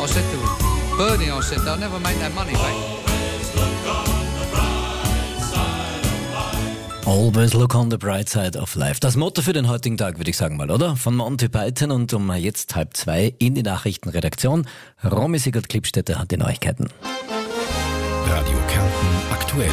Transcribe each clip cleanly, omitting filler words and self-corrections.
I said to Bernie, I said, they'll never make that money back. Always look on the bright side of life. Das Motto für den heutigen Tag, würde ich sagen mal, oder? Von Monty Python und um jetzt 1:30 in die Nachrichtenredaktion. Romy Sigurd-Klippstädter hat die Neuigkeiten. Radio Kärnten aktuell.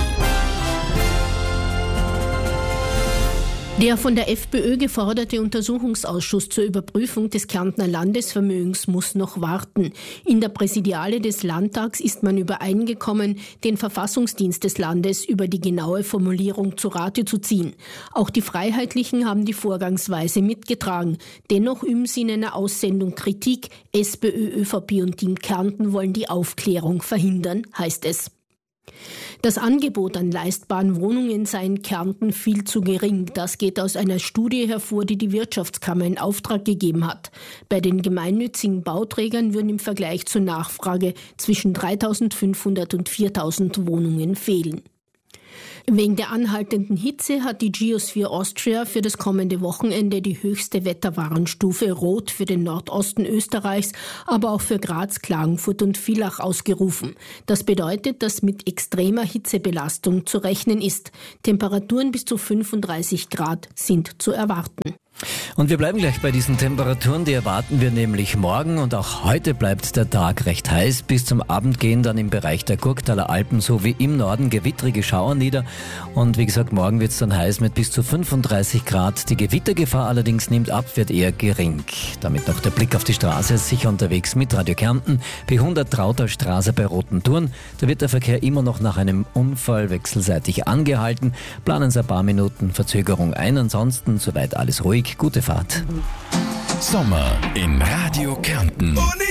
Der von der FPÖ geforderte Untersuchungsausschuss zur Überprüfung des Kärntner Landesvermögens muss noch warten. In der Präsidiale des Landtags ist man übereingekommen, den Verfassungsdienst des Landes über die genaue Formulierung zu Rate zu ziehen. Auch die Freiheitlichen haben die Vorgangsweise mitgetragen. Dennoch üben sie in einer Aussendung Kritik. SPÖ, ÖVP und Team Kärnten wollen die Aufklärung verhindern, heißt es. Das Angebot an leistbaren Wohnungen sei in Kärnten viel zu gering. Das geht aus einer Studie hervor, die die Wirtschaftskammer in Auftrag gegeben hat. Bei den gemeinnützigen Bauträgern würden im Vergleich zur Nachfrage zwischen 3.500 und 4.000 Wohnungen fehlen. Wegen der anhaltenden Hitze hat die Geosphere Austria für das kommende Wochenende die höchste Wetterwarnstufe Rot für den Nordosten Österreichs, aber auch für Graz, Klagenfurt und Villach ausgerufen. Das bedeutet, dass mit extremer Hitzebelastung zu rechnen ist. Temperaturen bis zu 35 Grad sind zu erwarten. Und wir bleiben gleich bei diesen Temperaturen, die erwarten wir nämlich morgen und auch heute bleibt der Tag recht heiß. Bis zum Abend gehen dann im Bereich der Gurktaler Alpen sowie im Norden gewittrige Schauer nieder und wie gesagt, morgen wird es dann heiß mit bis zu 35 Grad. Die Gewittergefahr allerdings nimmt ab, wird eher gering. Damit noch der Blick auf die Straße, sicher unterwegs mit Radio Kärnten, B100 Trauter Straße bei Roten Turn. Da wird der Verkehr immer noch nach einem Unfall wechselseitig angehalten. Planen Sie ein paar Minuten Verzögerung ein, ansonsten soweit alles ruhig. Gute Fahrt. Sommer in Radio Kärnten.